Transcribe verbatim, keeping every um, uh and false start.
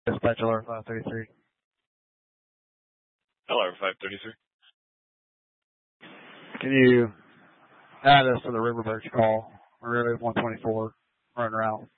Dispatch L R five thirty-three. L R five thirty-three. Can you add us to the River Birch call? We're really one twenty-four running around